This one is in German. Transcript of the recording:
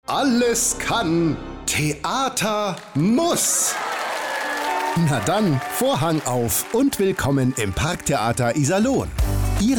Alles kann. Theater muss. Na dann, Vorhang auf und willkommen im Parktheater Iserlohn.